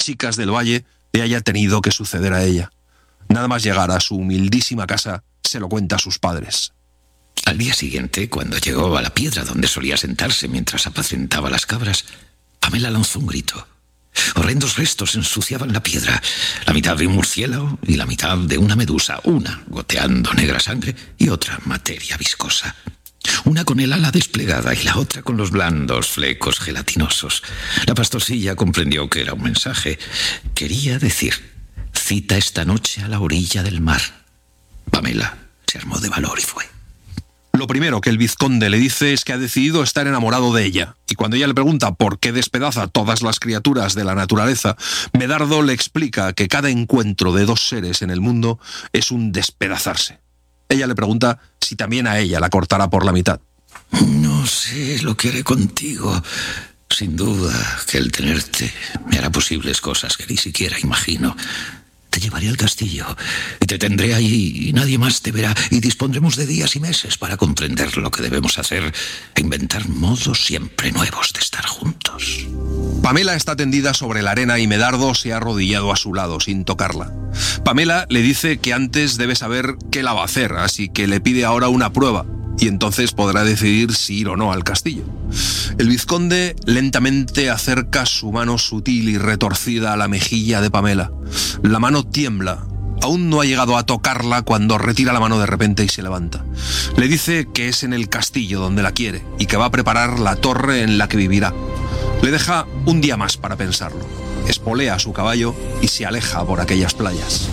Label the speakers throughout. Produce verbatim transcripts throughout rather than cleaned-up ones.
Speaker 1: chicas del valle le haya tenido que suceder a ella. Nada más llegar a su humildísima casa, se lo cuenta a sus padres.
Speaker 2: Al día siguiente, cuando llegó a la piedra donde solía sentarse mientras apacentaba las cabras, Pamela lanzó un grito. Horrendos restos ensuciaban la piedra, la mitad de un murciélago y la mitad de una medusa, una goteando negra sangre y otra materia viscosa. Una con el ala desplegada y la otra con los blandos flecos gelatinosos. La pastorcilla comprendió que era un mensaje. Quería decir: cita esta noche a la orilla del mar. Pamela se armó de valor y fue.
Speaker 1: Lo primero que el vizconde le dice es que ha decidido estar enamorado de ella, y cuando ella le pregunta por qué despedaza todas las criaturas de la naturaleza, Medardo le explica que cada encuentro de dos seres en el mundo es un despedazarse. Ella le pregunta si también a ella la cortará por la mitad.
Speaker 2: No sé lo que haré contigo. Sin duda que el tenerte me hará posibles cosas que ni siquiera imagino. Te llevaré al castillo y te tendré allí y nadie más te verá, y dispondremos de días y meses para comprender lo que debemos hacer e inventar modos siempre nuevos de estar juntos.
Speaker 1: Pamela está tendida sobre la arena y Medardo se ha arrodillado a su lado sin tocarla. Pamela le dice que antes debe saber qué la va a hacer, así que le pide ahora una prueba y entonces podrá decidir si ir o no al castillo. El vizconde lentamente acerca su mano sutil y retorcida a la mejilla de Pamela. La mano tiembla. Aún no ha llegado a tocarla cuando retira la mano de repente y se levanta. Le dice que es en el castillo donde la quiere y que va a preparar la torre en la que vivirá. Le deja un día más para pensarlo. Espolea a su caballo y se aleja por aquellas playas.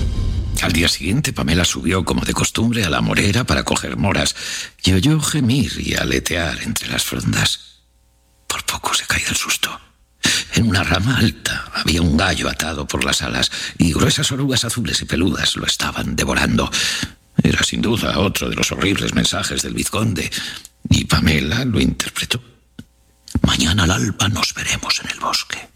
Speaker 2: Al día siguiente, Pamela subió como de costumbre a la morera para coger moras y oyó gemir y aletear entre las frondas. Por poco se cae del susto. En una rama alta había un gallo atado por las alas y gruesas orugas azules y peludas lo estaban devorando. Era sin duda otro de los horribles mensajes del vizconde, y Pamela lo interpretó. Mañana al alba nos veremos en el bosque.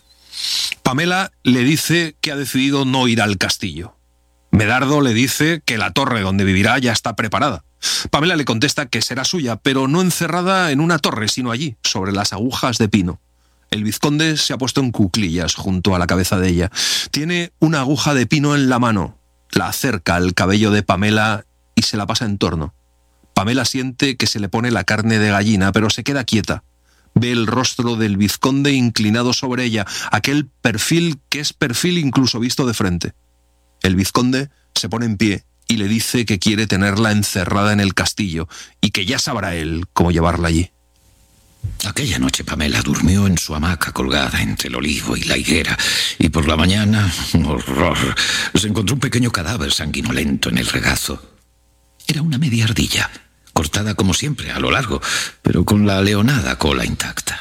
Speaker 1: Pamela le dice que ha decidido no ir al castillo. Medardo le dice que la torre donde vivirá ya está preparada. Pamela le contesta que será suya, pero no encerrada en una torre, sino allí, sobre las agujas de pino. El vizconde se ha puesto en cuclillas junto a la cabeza de ella. Tiene una aguja de pino en la mano, la acerca al cabello de Pamela y se la pasa en torno. Pamela siente que se le pone la carne de gallina, pero se queda quieta. Ve el rostro del vizconde inclinado sobre ella, aquel perfil que es perfil incluso visto de frente. El vizconde se pone en pie y le dice que quiere tenerla encerrada en el castillo y que ya sabrá él cómo llevarla allí.
Speaker 2: Aquella noche Pamela durmió en su hamaca colgada entre el olivo y la higuera, y por la mañana, horror, se encontró un pequeño cadáver sanguinolento en el regazo. Era una media ardilla, cortada como siempre a lo largo, pero con la leonada cola intacta.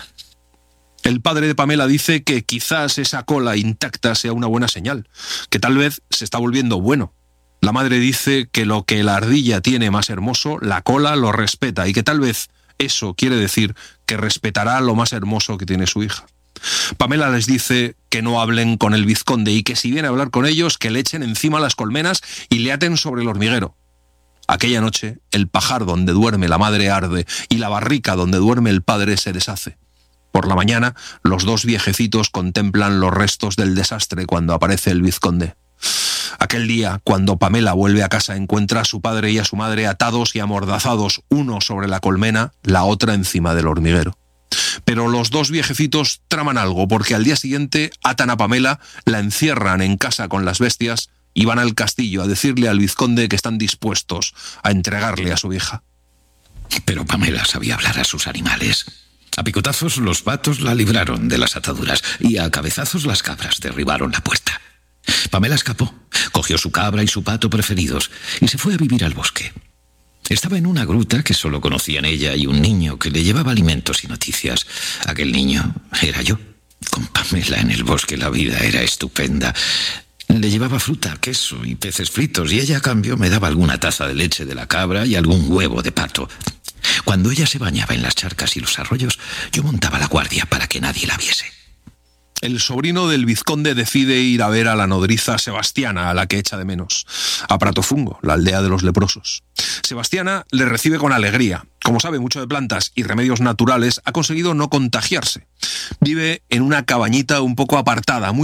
Speaker 1: El padre de Pamela dice que quizás esa cola intacta sea una buena señal, que tal vez se está volviendo bueno. La madre dice que lo que la ardilla tiene más hermoso, la cola lo respeta, y que tal vez eso quiere decir que respetará lo más hermoso que tiene su hija. Pamela les dice que no hablen con el vizconde y que si viene a hablar con ellos, que le echen encima las colmenas y le aten sobre el hormiguero. Aquella noche, el pajar donde duerme la madre arde y la barrica donde duerme el padre se deshace. Por la mañana, los dos viejecitos contemplan los restos del desastre cuando aparece el vizconde. Aquel día, cuando Pamela vuelve a casa, encuentra a su padre y a su madre atados y amordazados, uno sobre la colmena, la otra encima del hormiguero. Pero los dos viejecitos traman algo, porque al día siguiente atan a Pamela, la encierran en casa con las bestias y van al castillo a decirle al vizconde que están dispuestos a entregarle a su hija.
Speaker 2: Pero Pamela sabía hablar a sus animales. A picotazos los patos la libraron de las ataduras y a cabezazos las cabras derribaron la puerta. Pamela escapó, cogió su cabra y su pato preferidos y se fue a vivir al bosque. Estaba en una gruta que solo conocían ella y un niño que le llevaba alimentos y noticias. Aquel niño era yo. Con Pamela en el bosque la vida era estupenda. Le llevaba fruta, queso y peces fritos y ella a cambio me daba alguna taza de leche de la cabra y algún huevo de pato. Cuando ella se bañaba en las charcas y los arroyos, yo montaba la guardia para que nadie la viese.
Speaker 1: El sobrino del vizconde decide ir a ver a la nodriza Sebastiana, a la que echa de menos, a Pratofungo, la aldea de los leprosos. Sebastiana le recibe con alegría. Como sabe mucho de plantas y remedios naturales, ha conseguido no contagiarse. Vive en una cabañita un poco apartada, muy